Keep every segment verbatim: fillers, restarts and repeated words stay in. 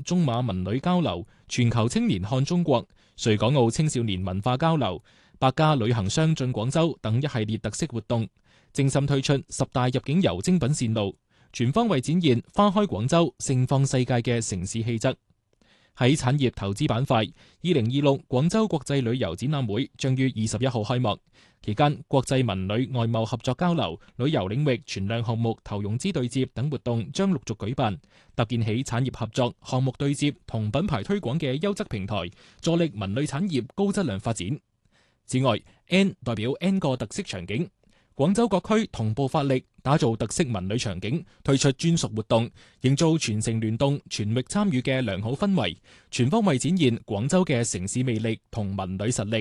中馬文旅交流、全球青年看中國、穗港澳青少年文化交流、百家旅行商進廣州等一系列特色活動，精心推出十大入境遊精品線路，全方位展現花開廣州、盛放世界嘅城市氣質。喺產業投資板塊，二零二六廣州國際旅遊展覽會將於二十一號開幕。期間，國際文旅外貿合作交流、旅遊領域存量項目投融資對接等活動將陸續舉辦，搭建起產業合作、項目對接同品牌推廣嘅優質平台，助力文旅產業高質量發展。此外 ，N 代表 N 個特色場景。廣州各區同步發力，打造特色文旅場景，推出專屬活動，營造全城聯動、全域參與嘅良好氛圍，全方位展現廣州嘅城市魅力同文旅實力。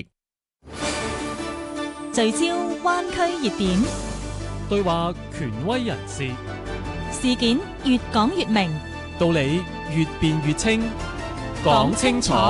聚焦灣區熱點， 對話權威人士， 事件越講越明， 道理越辯越清， 講清楚。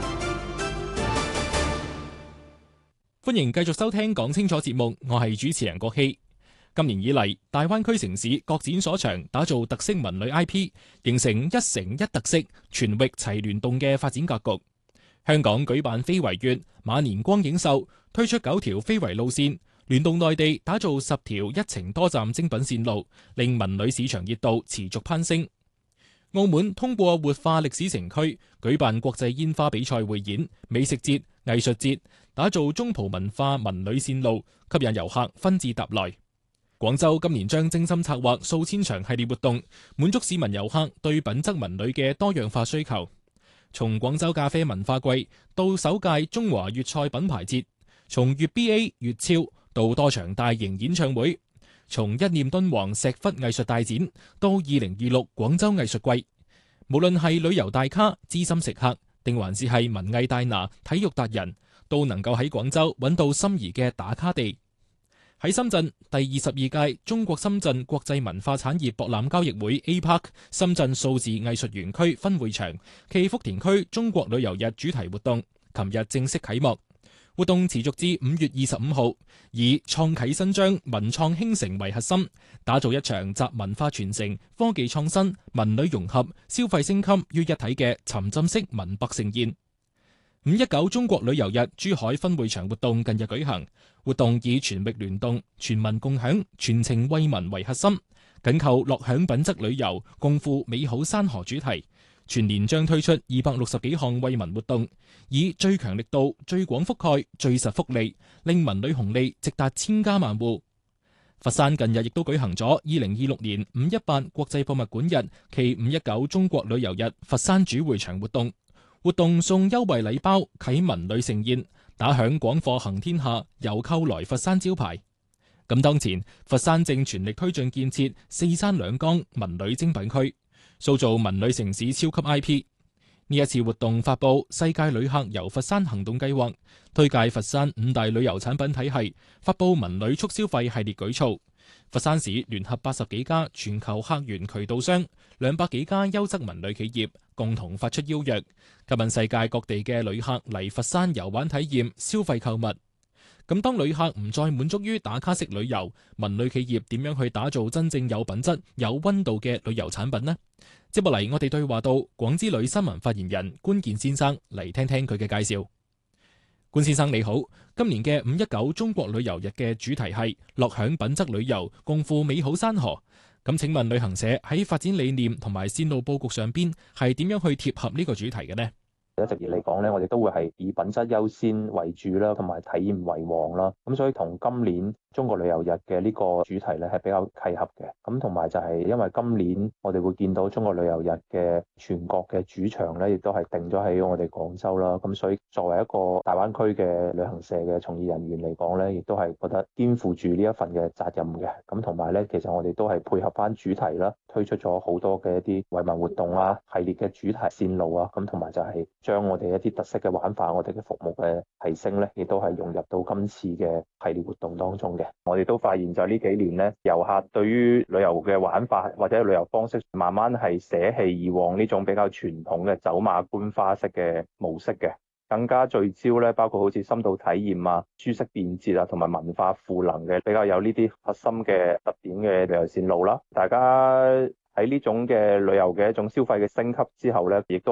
歡迎繼續收聽講清楚節目，我係主持人郭希。今年以嚟，大灣區城市各展所長，打造特色文旅 I P， 形成一城一特色、全域齊聯動嘅發展格局。香港舉辦非遺月、馬年光影秀，推出九條非遺路線，聯動內地打造十條一程多站精品線路，令文旅市場熱度持續攀升。澳門通過活化歷史城區，舉辦國際煙花比賽匯演、美食節、藝術節，打造中葡文化文旅線路，吸引遊客紛至沓來。廣州今年將精心策劃數千場系列活動，滿足市民遊客對品質文旅嘅多樣化需求。從廣州咖啡文化季到首屆中華粵菜品牌節，從粵 B A 粵超到多場大型演唱會，從一念敦煌石窟藝術大展到二零二六廣州藝術季，無論係旅遊大咖、資深食客，定還是係文藝大拿、體育達人，都能夠喺廣州揾到心儀嘅打卡地。喺深圳，第二十二屆中國深圳國際文化產業博覽交易會 A Park 深圳數字藝術園區分會場暨福田區中國旅遊日主題活動，琴日正式啟幕。活動持續至五月二十五號，以創啟新章、文創興城為核心，打造一場集文化傳承、科技創新、文旅融合、消費升級於一體嘅沉浸式文博盛宴。五一九中國旅遊日珠海分會場活動近日舉行，活動以全域聯動、全民共享、全程惠民為核心，緊扣樂享品質旅遊、共赴美好山河主題。全年將推出二百六十幾項惠民活動，以最強力度、最廣覆蓋、最實福利，令文旅紅利直達千家萬戶。佛山近日亦都舉行咗二零二六年五一八國際博物館日暨五一九中國旅遊日佛山主會場活動，活動送優惠禮包，啟文旅盛宴，打響廣貨行天下、遊購來佛山招牌。咁當前，佛山正全力推進建設四山兩江文旅精品區，塑造文旅城市超級 I P。 呢一次活動發佈世界旅客遊佛山行動計劃，推介佛山五大旅遊產品體系，發佈文旅促消費系列舉措。佛山市聯合八十幾家全球客源渠道商、兩百幾家優質文旅企業，共同發出邀約，吸引世界各地嘅旅客嚟佛山遊玩體驗、消費購物。咁當旅客唔再滿足於打卡式旅遊，文旅企業點樣去打造真正有品質、有溫度嘅旅遊產品呢？接落嚟，我哋對話到廣之旅新聞發言人關健先生，嚟聽聽佢嘅介紹。關先生你好，今年嘅五一九中國旅遊日嘅主題係樂享品質旅遊，共赴美好山河。咁請問旅行社喺發展理念同埋線路佈局上邊係點樣去貼合呢個主題嘅呢？ 一直以嚟講咧，我哋都會係以品質優先為主啦，同埋體驗為王啦。咁所以同今年中國旅遊日嘅呢個主題咧係比較契合嘅。咁同埋就係因為今年我哋會見到中國旅遊日嘅全國嘅主場咧，亦都係定咗喺我哋廣州啦。咁所以作為一個大灣區嘅旅行社嘅從業人員嚟講咧，亦都係覺得肩負住呢一份嘅責任嘅。咁同埋咧，其實我哋都係配合翻主題啦，推出咗好多嘅一啲惠民活動啊、系列嘅主題線路啊。咁同埋就係將我哋一啲特色嘅玩法，我哋嘅服務嘅提升咧，亦都係融入到今次嘅系列活動當中嘅。我哋都發現就呢幾年咧，遊客對於旅遊嘅玩法或者旅遊方式，慢慢係捨棄以往呢種比較傳統嘅走馬觀花式嘅模式嘅，更加聚焦咧，包括好似深度體驗啊、舒適便捷啊，同埋文化賦能嘅比較有呢啲核心嘅特點嘅旅遊線路啦。大家喺呢種嘅旅遊嘅一種消費嘅升級之後咧，亦都